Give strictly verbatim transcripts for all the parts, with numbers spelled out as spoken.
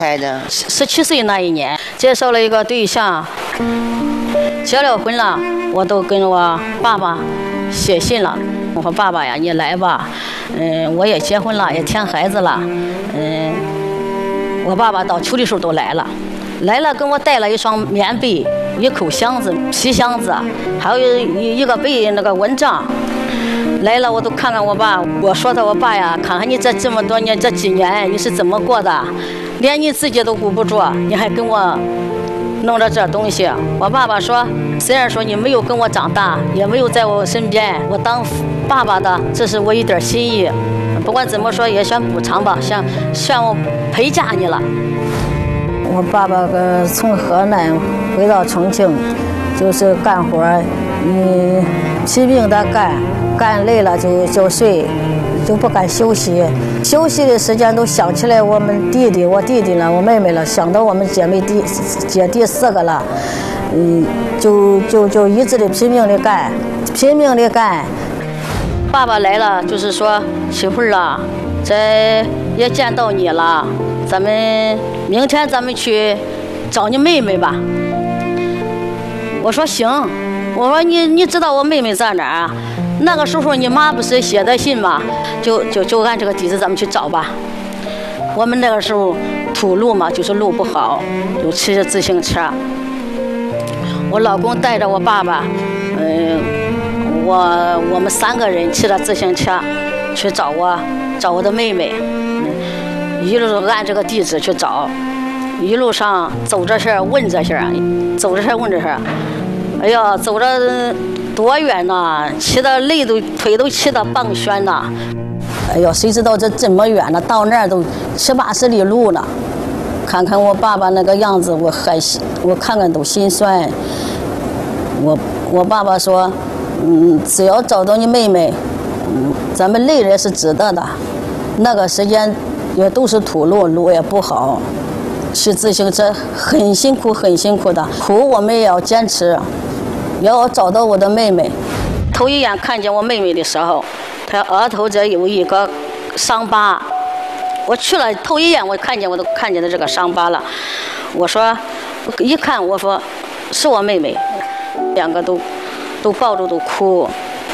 开的？ 十七岁那一年，介绍了一个对象，结了婚了，我都跟我爸爸写信了。我说爸爸呀，你来吧，嗯，我也结婚了，也添孩子了，嗯，我爸爸到秋的时候都来了，来了跟我带了一双棉被，一口箱子皮箱子，还有一一个被那个蚊帐。来了我都看看我爸，我说他我爸呀，看看你这这么多年这几年你是怎么过的，连你自己都顾不住，你还跟我弄着这东西。我爸爸说，虽然说你没有跟我长大，也没有在我身边，我当爸爸的这是我一点心意，不管怎么说也想补偿吧，想向我陪嫁你了。 我爸爸呃从河南回到重庆，就是干活，嗯，拼命的干，干累了就就睡，就不敢休息。休息的时间都想起来我们弟弟，我弟弟了，我妹妹了，想到我们姐妹弟姐弟四个了，嗯，就就就一直的拼命的干，拼命的干。 爸爸来了，就是说媳妇儿啊，这也见到你了，咱们明天咱们去找你妹妹吧。我说行，我说你你知道我妹妹在哪儿啊？那个时候你妈不是写的信吗？就就就按这个地址咱们去找吧。我们那个时候土路嘛，就是路不好，就骑着自行车。我老公带着我爸爸，嗯、呃，我我们三个人骑着自行车去找我找我的妹妹，嗯，一路按这个地址去找，一路上走着些问着些，走着些问着些，哎呀，走着多远呐，骑的累都腿都骑得棒旋呐。 哎呦，谁知道这这么远呢？到那儿都七八十里路呢。看看我爸爸那个样子，我还我看看都心酸。我我爸爸说，嗯，只要找到你妹妹，嗯，咱们累人是值得的。那个时间也都是土路，路也不好，骑自行车很辛苦很辛苦的，苦我们也要坚持，也要找到我的妹妹。 头一眼看见我妹妹的时候，她额头这有一个伤疤。我去了头一眼，我看见我都看见了这个伤疤了。我说，一看我说是我妹妹，两个都都抱着都哭。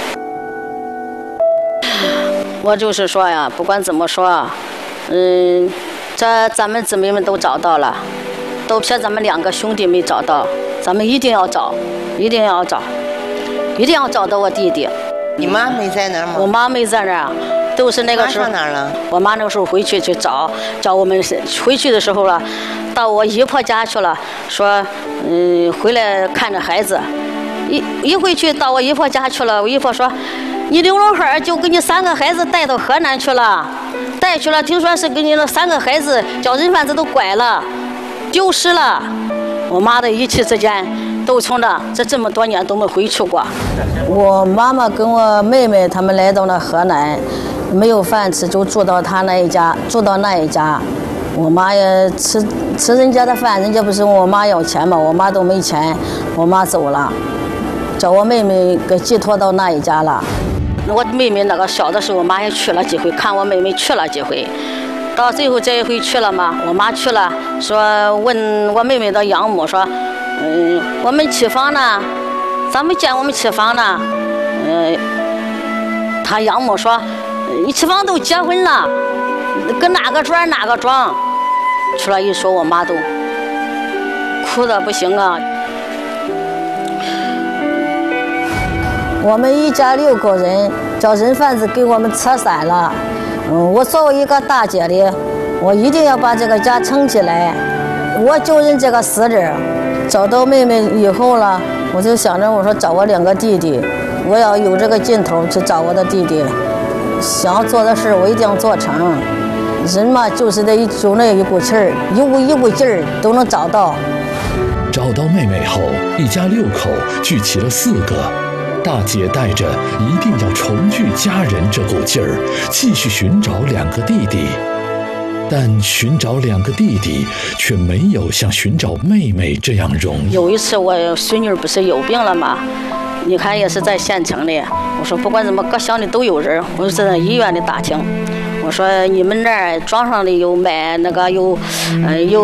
我就是说呀，不管怎么说，嗯，这咱们姊妹们都找到了，都撇咱们两个兄弟没找到，咱们一定要找，一定要找，一定要找到我弟弟。 你妈没在那儿吗？ 我妈没在那儿。都是那个时候， 上哪儿了？ 我妈那个时候回去去找找我们，回去的时候了，到我姨婆家去了，说嗯回来看着孩子，一一回去到我姨婆家去了，我姨婆说，你刘老汉就给你三个孩子带到河南去了，带去了，听说是给你那三个孩子叫人贩子都拐了，丢失了。我妈的一气之间都从这这这么多年都没回去过。 我妈妈跟我妹妹他们来到了河南。没有饭吃，就住到他那一家，住到那一家。我妈也吃吃人家的饭，人家不是问我妈要钱吗？我妈都没钱，我妈走了，叫我妹妹给寄托到那一家了。 我妹妹那个小的时候，我妈也去了几回，看我妹妹去了几回。到最后这一回去了嘛，我妈去了，说问我妹妹的养母说，嗯，我们起房呢，咱们见我们起房呢，嗯，她养母说。你起房都结婚了，跟哪个庄哪个庄？出来一说，我妈都哭得不行啊。 我们一家六口人，叫人贩子给我们拆散了。嗯，我作为一个大姐的，我一定要把这个家撑起来。我就认这个死人。找到妹妹以后了，我就想着我说找我两个弟弟，我要有这个劲头去找我的弟弟。想要做的事我一定要做成，人嘛就是得有那一股气儿，一股一股劲儿都能找到。 找到妹妹后，一家六口聚齐了四个，大姐带着一定要重聚家人这股劲儿，继续寻找两个弟弟。但寻找两个弟弟却没有像寻找妹妹这样容易。 有一次我孙女不是有病了吗？你看也是在县城里，我说不管怎么各乡里都有人，我就在医院里打听，我说你们那儿庄上里有买那个有，呃有